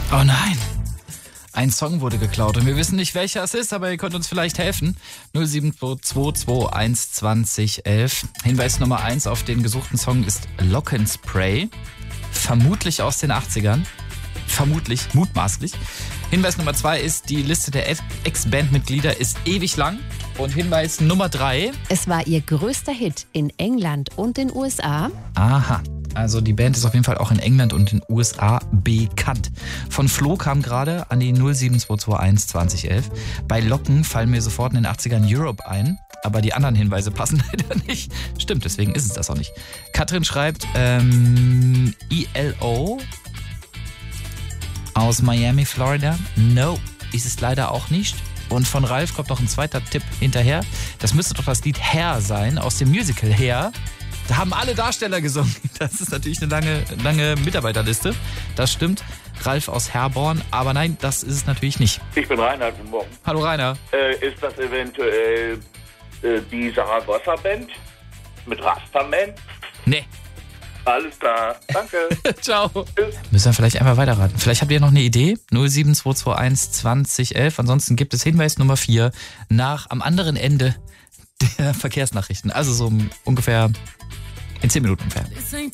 Oh nein. Ein Song wurde geklaut und wir wissen nicht, welcher es ist, aber ihr könnt uns vielleicht helfen. 07222 11. Hinweis Nummer 1 auf den gesuchten Song ist Lockenspray. Vermutlich aus den 80ern. Vermutlich, mutmaßlich. Hinweis Nummer 2 ist, die Liste der Ex-Bandmitglieder ist ewig lang. Und Hinweis Nummer 3. Es war ihr größter Hit in England und den USA. Aha. Also die Band ist auf jeden Fall auch in England und den USA bekannt. Von Flo kam gerade an die 07221 2011. Bei Locken fallen mir sofort in den 80ern Europe ein, aber die anderen Hinweise passen leider nicht. Stimmt, deswegen ist es das auch nicht. Katrin schreibt ELO aus Miami, Florida. No, ist es leider auch nicht. Und von Ralf kommt noch ein zweiter Tipp hinterher. Das müsste doch das Lied Hair sein, aus dem Musical Hair. Da haben alle Darsteller gesungen. Das ist natürlich eine lange Mitarbeiterliste. Das stimmt. Ralf aus Herborn. Aber nein, das ist es natürlich nicht. Ich bin Rainer, guten Morgen. Hallo Rainer. Ist das eventuell die Saragossa-Band mit Rastaman? Nee. Alles klar, danke. Ciao. Tschüss. Müssen wir vielleicht einmal weiterraten. Vielleicht habt ihr noch eine Idee? 07221 2011. Ansonsten gibt es Hinweis Nummer 4 am anderen Ende der Verkehrsnachrichten. Also so ungefähr in 10 Minuten ungefähr.